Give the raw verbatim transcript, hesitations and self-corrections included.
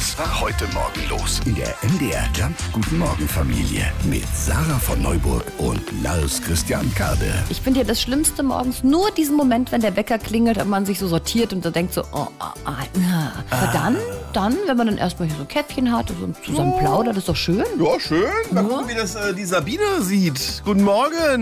Was war heute Morgen los? In der M D R Jump Guten Morgen Familie mit Sarah von Neuburg und Lars Christian Kade. Ich finde ja das Schlimmste morgens nur diesen Moment, wenn der Wecker klingelt und man sich so sortiert und so denkt so, oh, oh, oh, na. Aber dann, dann, wenn man dann erstmal hier so ein Käffchen hat und so zusammen plaudert, ist doch schön. Ja, schön. Mal Ja. gucken, wie das äh, die Sabine sieht. Guten Morgen.